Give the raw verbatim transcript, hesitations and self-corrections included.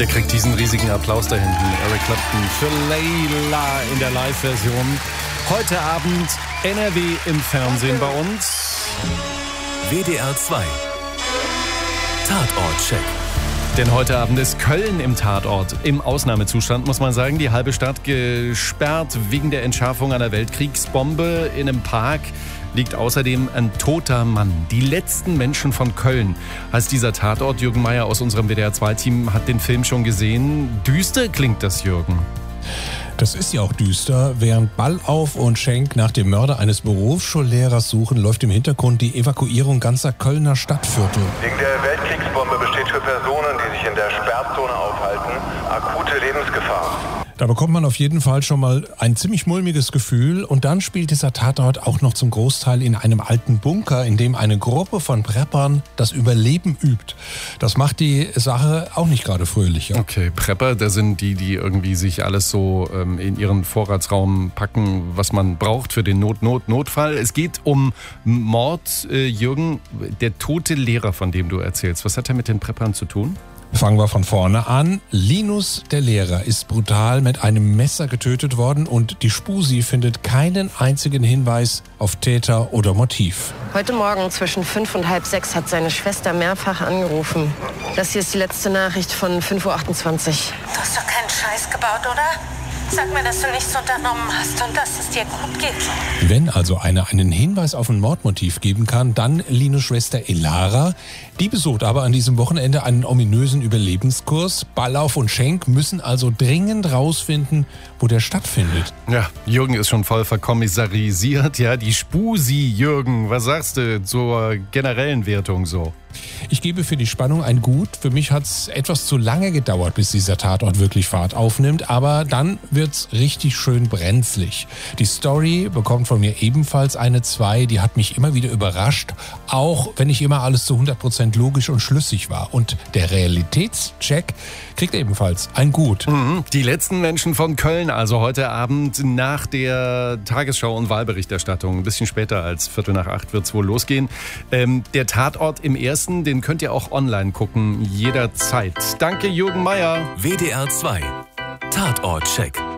Der kriegt diesen riesigen Applaus da hinten. Eric Clapton für Layla in der Live-Version. Heute Abend N R W im Fernsehen bei uns. W D R zwei Tatort-Check. Denn heute Abend ist Köln im Tatort. Im Ausnahmezustand, muss man sagen. Die halbe Stadt gesperrt wegen der Entschärfung einer Weltkriegsbombe. In einem Park liegt außerdem ein toter Mann. Die letzten Menschen von Köln heißt dieser Tatort. Jürgen Meier aus unserem W D R zwei Team hat den Film schon gesehen. Düster klingt das, Jürgen. Das ist ja auch düster. Während Ballauf und Schenk nach dem Mörder eines Berufsschullehrers suchen, läuft im Hintergrund die Evakuierung ganzer Kölner Stadtviertel. Wegen der Weltkriegsbombe besteht für Personen, die sich in der Sperrzone aufhalten, akute Lebensgefahr. Da bekommt man auf jeden Fall schon mal ein ziemlich mulmiges Gefühl. Und dann spielt dieser Tatort auch noch zum Großteil in einem alten Bunker, in dem eine Gruppe von Preppern das Überleben übt. Das macht die Sache auch nicht gerade fröhlicher. Okay, Prepper, das sind die, die irgendwie sich alles so ähm, in ihren Vorratsraum packen, was man braucht für den Not-Not-Notfall. Es geht um Mord. Äh, Jürgen, der tote Lehrer, von dem du erzählst, was hat er mit den Preppern zu tun? Fangen wir von vorne an. Linus, der Lehrer, ist brutal mit einem Messer getötet worden und die Spusi findet keinen einzigen Hinweis auf Täter oder Motiv. Heute Morgen zwischen fünf und halb sechs hat seine Schwester mehrfach angerufen. Das hier ist die letzte Nachricht von fünf Uhr achtundzwanzig. Du hast doch keinen Scheiß gebaut, oder? Sag mir, dass du nichts unternommen hast und dass es dir gut geht. Wenn also einer einen Hinweis auf ein Mordmotiv geben kann, dann Linus' Schwester Elara. Die besucht aber an diesem Wochenende einen ominösen Überlebenskurs. Ballauf und Schenk müssen also dringend rausfinden, wo der stattfindet. Ja, Jürgen ist schon voll verkommissarisiert. Ja, die Spusi, Jürgen. Was sagst du zur generellen Wertung so? Ich gebe für die Spannung ein Gut. Für mich hat es etwas zu lange gedauert, bis dieser Tatort wirklich Fahrt aufnimmt. Aber dann wird's richtig schön brenzlig. Die Story bekommt von mir ebenfalls eine zwei. Die hat mich immer wieder überrascht. Auch wenn nicht immer alles zu hundert Prozent logisch und schlüssig war. Und der Realitätscheck kriegt ebenfalls ein Gut. Mhm. Die letzten Menschen von Köln, also heute Abend nach der Tagesschau und Wahlberichterstattung. Ein bisschen später als Viertel nach acht wird es wohl losgehen. Ähm, der Tatort im ersten, den könnt ihr auch online gucken, jederzeit. Danke, Jürgen Meier. W D R zwei Tatort-Check.